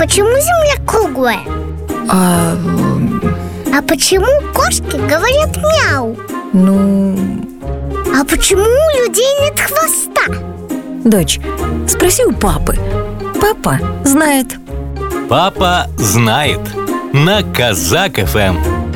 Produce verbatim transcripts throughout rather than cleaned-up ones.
почему Земля круглая? А... А почему кошки говорят мяу? Ну... А почему у людей нет хвоста? Дочь, спроси у папы. Папа знает. Папа знает. На Казак эф эм.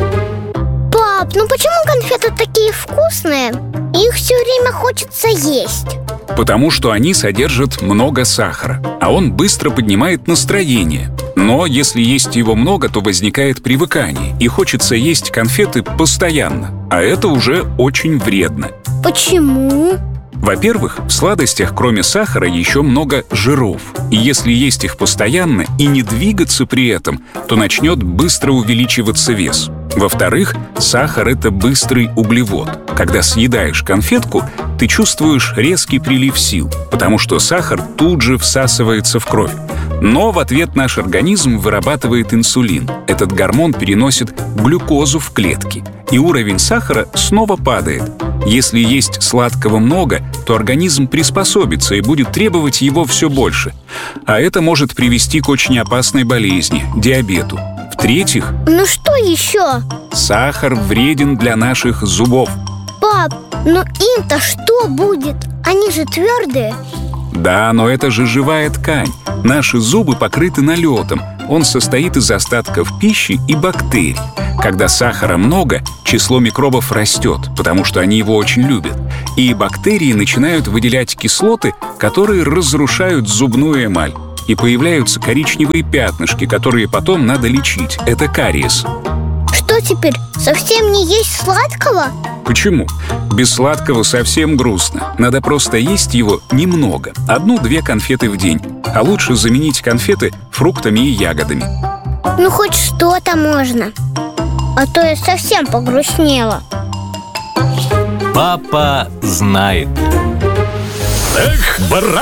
Пап, ну почему конфеты такие вкусные? Их все время хочется есть. Потому что они содержат много сахара, а он быстро поднимает настроение. Но если есть его много, то возникает привыкание, и хочется есть конфеты постоянно. А это уже очень вредно. Почему? Во-первых, в сладостях кроме сахара еще много жиров. И если есть их постоянно и не двигаться при этом, то начнет быстро увеличиваться вес. Во-вторых, сахар — это быстрый углевод. Когда съедаешь конфетку, ты чувствуешь резкий прилив сил, потому что сахар тут же всасывается в кровь. Но в ответ наш организм вырабатывает инсулин. Этот гормон переносит глюкозу в клетки, и уровень сахара снова падает. Если есть сладкого много, то организм приспособится и будет требовать его все больше. А это может привести к очень опасной болезни – диабету. В-третьих, Ну что еще? сахар вреден для наших зубов. Пап, ну им-то что будет? Они же твердые. Да, но это же живая ткань. Наши зубы покрыты налетом. Он состоит из остатков пищи и бактерий. Когда сахара много, число микробов растет, потому что они его очень любят. И бактерии начинают выделять кислоты, которые разрушают зубную эмаль. И появляются коричневые пятнышки, которые потом надо лечить. Это кариес. Что теперь, совсем не есть сладкого? Почему? Без сладкого совсем грустно. Надо просто есть его немного. Одну-две конфеты в день. А лучше заменить конфеты фруктами и ягодами. Ну хоть что-то можно. А то я совсем погрустнела. Папа знает. Эх, брат!